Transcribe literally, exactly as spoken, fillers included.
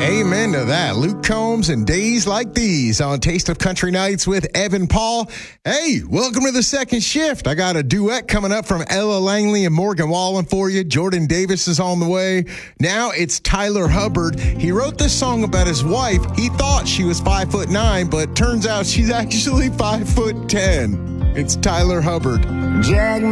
Amen to that. Luke Combs and Days Like These on Taste of Country Nights with Evan Paul. Hey, welcome to the second shift. I got a duet coming up from Ella Langley and Morgan Wallen for you. Jordan Davis is on the way. Now it's Tyler Hubbard. He wrote this song about his wife. He thought she was five foot nine, but turns out she's actually five foot ten. It's Tyler Hubbard. Jack